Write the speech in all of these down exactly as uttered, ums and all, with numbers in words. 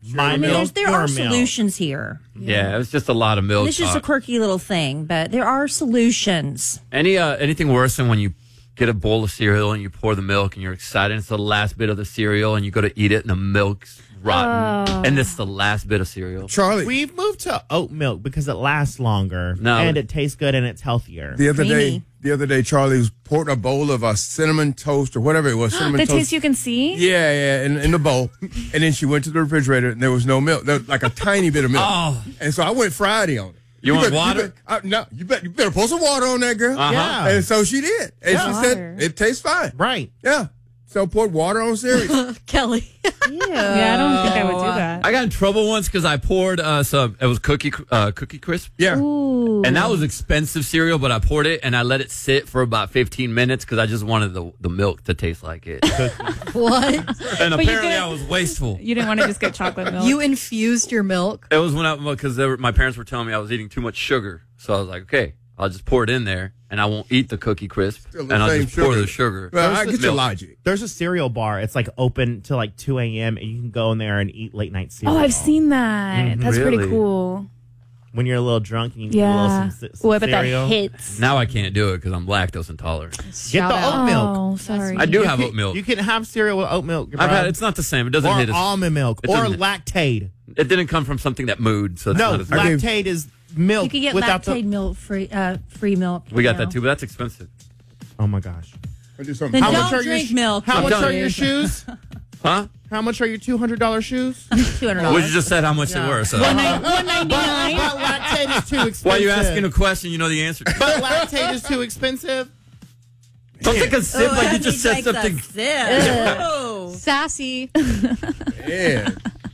My I mean, milk, there's, there your are milk. solutions here. Yeah, it was just a lot of milk. This is just a talk. quirky little thing, but there are solutions. Any uh, anything worse than when you get a bowl of cereal and you pour the milk and you're excited. It's the last bit of the cereal and you go to eat it and the milk's rotten. Oh. And it's the last bit of cereal. Charlie, We've moved to oat milk because it lasts longer. No. And it tastes good and it's healthier. the other Creamy. day, the other day, Charlie was pouring a bowl of a cinnamon toast or whatever it was. Cinnamon The toast. taste you can see? Yeah, yeah, in, in the bowl. And then she went to the refrigerator and there was no milk. There was like a tiny bit of milk. Oh. And so I went Friday on it. You want better- water? You better, I, no, you better, you better pour some water on that, girl. Uh-huh. Yeah. And so she did. And Yeah. she Water. said, it tastes fine. Right. Yeah. So poured water on cereal. Kelly. Yeah, I don't think I would do that. I got in trouble once because I poured uh, some, it was cookie uh, cookie crisp. Yeah. Ooh. And that was expensive cereal, but I poured it and I let it sit for about fifteen minutes because I just wanted the, the milk to taste like it. What? And But you apparently didn't- I was wasteful. You didn't want to just get chocolate milk. You infused your milk. It was when I, because my parents were telling me I was eating too much sugar. So I was like, okay, I'll just pour it in there and I won't eat the cookie crisp. Still the And I'll same just pour sugar. the sugar. Well, I There's get the your milk. logic. There's a cereal bar. It's like open till like two a.m. and you can go in there and eat late night cereal. Oh, I've seen that. That's Really? pretty cool. When you're a little drunk and you can Yeah. eat a little some, some Oh, I bet cereal. that hits. Now I can't do it because I'm lactose intolerant. Get Shout the out. oat milk. Oh, sorry. I do You have can- oat milk. You can have cereal with oat milk. I've bro. had, it's not the same. It doesn't or hit as, almond milk It or doesn't- lactate. it didn't come from something that moved. So it's No, not as, I gave- lactate is milk. You can get without lactate the. milk free, uh, free milk. we got now. that too, but that's expensive. Oh my gosh! I do something. Then How don't much are your drink sh- milk. How I'm much telling are you. your shoes? Huh? How much are your two hundred dollar shoes? two hundred Well, dollars. you just said how much they were. So one ninety-nine. But lactate is too expensive. why are you asking a question? You know the answer. But lactate is too expensive. Don't take a sip like you just said He takes a something. sip. Oh. Sassy. Yeah.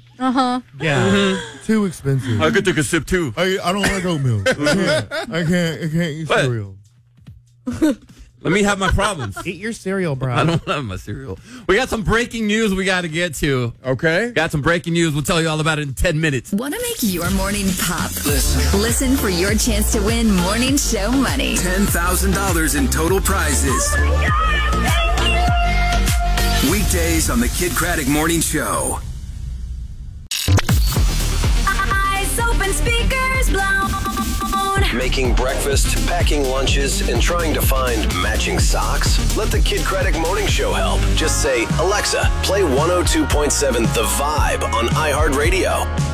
Yeah, too expensive. I could take a sip too. I, I don't like oat milk. I can't. I can't. I can't eat What? cereal. Let me have my problems. Eat your cereal, bro. I don't have my cereal. We got some breaking news we got to get to. Okay. Got some breaking news. We'll tell you all about it in ten minutes. Want to make your morning pop? Listen. Listen for your chance to win morning show money. ten thousand dollars in total prizes. Weekdays on the Kid Craddock Morning Show. Eyes open, speakers blown. Making breakfast, packing lunches, and trying to find matching socks? Let the Kid Craddock Morning Show help. Just say, Alexa, play one oh two point seven The Vibe on iHeartRadio.